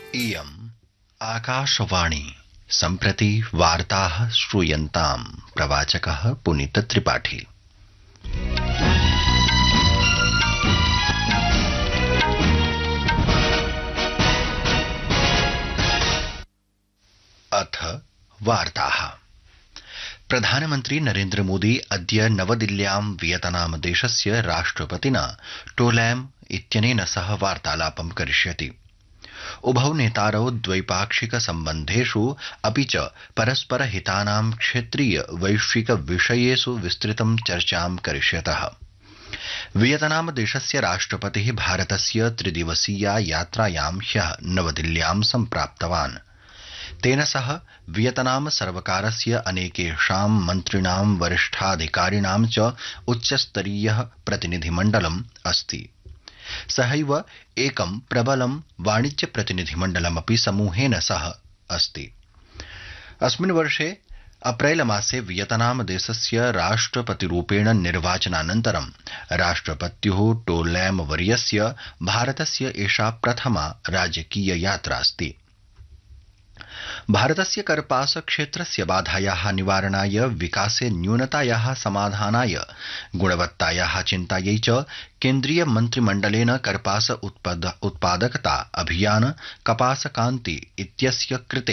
इयम् आकाशवाणी सम्प्रति वार्ताः श्रूयन्ताम् प्रवाचकः पुनीतत्रिपाठी। अथ वार्ताः। प्रधानमन्त्री नरेन्द्र मोदी अद्य नवदिल्ल्यां वियतनाम देशस्य राष्ट्रपतिना टोलैम इत्यनेन सह वार्तालापं करिष्यति। उभौ नेतारौ द्वैपाक्षिक सम्बन्धेषु अपि च परस्पर हितानां क्षेत्रीय वैश्विक विषयेषु विस्तृतं चर्चां करिष्यतः। वियतनाम देशस्य राष्ट्रपतिः भारतस्य त्रिदिवसीया यात्रायां ह्यः नवदिल्ल्यां सम्प्राप्तवान्। तेन सह वियतनाम सर्वकारस्य अनेकेषां मन्त्रिणां वरिष्ठाधिकारिणां च उच्चस्तरीयः प्रतिनिधिमण्डलम् अस्ति। सहैव एकं प्रबलं वाणिज्य प्रतिनिधिमण्डलमपि समूहेन सह अस्ति। अस्मिन् वर्षे अप्रैल मासे वियतनाम देशस्य राष्ट्रपतिरूपेण निर्वाचनानन्तरं राष्ट्रपत्युः टोलैम वर्यस्य भारतस्य एषा प्रथमा राजकीय यात्रा अस्ति। भारतस्य कर्पास क्षेत्रस्य बाधायाः निवारणाय, विकासे न्यूनतायाः समाधानाय, गुणवत्तायाः चिन्तायै च केन्द्रीय मन्त्रिमण्डलेन कर्पास उत्पादकता अभियान कपास कान्ति इत्यस्य कृते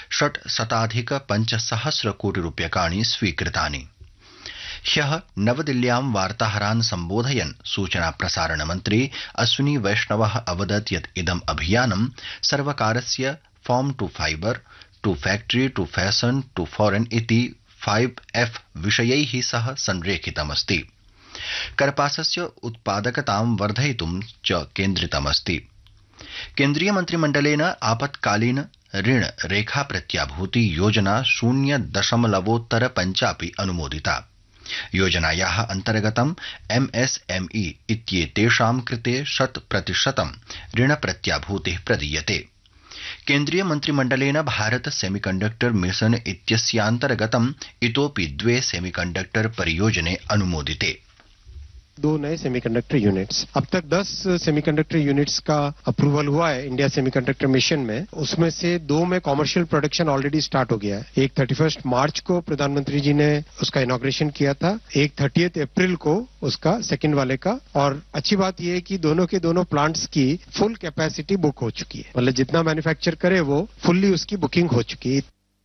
600,500 कोटिरूप्यकाणि स्वीकृतानि। ह्यः नवदिल्ल्यां वार्ताहरान् सम्बोधयन् सूचना प्रसारण मन्त्री अश्विनी वैष्णवः अवदत् यत् इदम् अभियानं सर्वकारस्य farm to fibre, to factory, to fashion, to foreign इति 5F विषयैः सह संरेखितमस्ति। कर्पासस्य उत्पादकतां वर्धयितुं च केन्द्रितमस्ति। केन्द्रीय मन्त्रिमण्डलेन आपत्कालीन ऋण रेखा प्रत्याभूति योजना 0.5 अपि अनुमोदिता। योजनायाः अन्तर्गतं MSME इत्येतेषां कृते 100% ऋण प्रत्याभूतिः प्रदीयते। केन्द्रीय मन्त्रिमण्डलेन भारत सेमीकण्डक्टर मिशन इत्यस्यान्तर्गतम् इतोपि 2 सेमीकण्डक्टर परियोजने अनुमोदिते। 2 नए सेमीकंडक्टर यूनिट्स, अब तक 10 सेमीकंडक्टर यूनिट्स का अप्रूवल हुआ है इंडिया सेमीकंडक्टर मिशन में। उसमें से 2 में कॉमर्शियल प्रोडक्शन ऑलरेडी स्टार्ट हो गया है। एक 31 मार्च को प्रधानमंत्री जी ने उसका इनॉग्रेशन किया था, एक 30 अप्रैल को उसका सेकंड वाले का। और अच्छी बात यह है कि दोनों के दोनों प्लांट्स की फुल कैपेसिटी बुक हो चुकी है, मतलब जितना मैन्युफैक्चर करे वो फुल्ली उसकी बुकिंग हो चुकी है।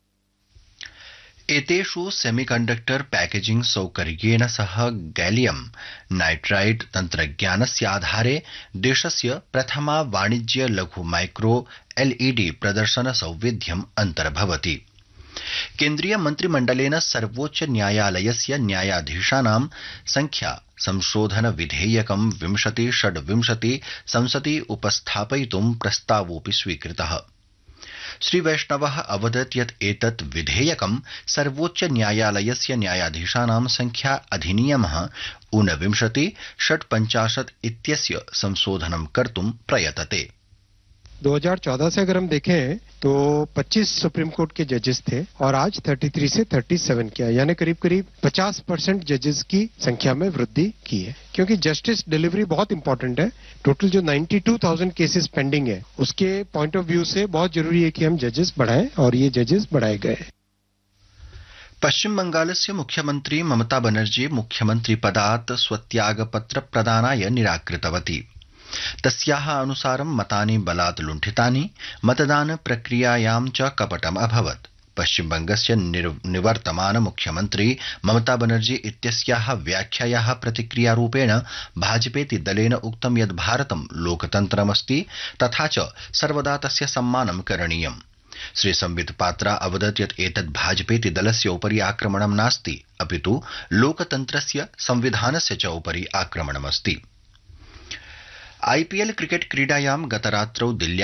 एतेषु सेमीकण्डक्टर पैकेजिंग सौकर्येण सह गैलियम नाइट्राइड तन्त्रज्ञानस्य आधारे देशस्य प्रथमा वाणिज्य लघु माइक्रो LED प्रदर्शन सौविध्यम् अन्तर्भवति। केन्द्रीय मन्त्रिमण्डलेन सर्वोच्च न्यायालयस्य न्यायाधीशानां संख्या संशोधन विधेयकं 2026 संसदि उपस्थापयितुं प्रस्तावोऽपि स्वीकृतः। श्री वैष्णवः अवदत् यत् एतत् विधेयकं सर्वोच्च न्यायालयस्य न्यायाधीशानां संख्या अधिनियमः 49/650 इत्यस्य संशोधनं कर्तुं प्रयतते। 2014 से अगर हम देखें तो 25 सुप्रीम कोर्ट के जजेस थे और आज 33 से 37 किया, यानी करीब करीब 50% जजेस की संख्या में वृद्धि की है। क्योंकि जस्टिस डिलीवरी बहुत इंपॉर्टेंट है। टोटल जो 92,000 केसेस पेंडिंग है उसके पॉइंट ऑफ व्यू से बहुत जरूरी है कि हम जजेस बढ़ाएं और ये जजेस बढ़ाए गए। पश्चिम बंगालस्य मुख्यमन्त्री ममता बनर्जी मुख्यमन्त्री पदात् स्वत्यागपत्र प्रदानाय निराकृतवती। तस्याः अनुसारं मतानि बलात् लुण्ठितानि, मतदान प्रक्रियायां च कपटम् अभवत्। पश्चिमबंगस्य निवर्तमान मुख्यमन्त्री ममता बनर्जी इत्यस्याः व्याख्यायाः प्रतिक्रियारूपेण भाजपेति दलेन उक्तं यत् भारतं लोकतन्त्रमस्ति तथा च सर्वदा तस्य सम्मानं करणीयम्। श्री संबित पात्रा अवदत् यत् एतत् भाजपेति दलस्य उपरि आक्रमणं नास्ति, अपितु लोकतन्त्रस्य संविधानस्य च उपरि आक्रमणमस्ति। IPL क्रिकेट क्रीडायां गतरात्रौ दिल्ल्यां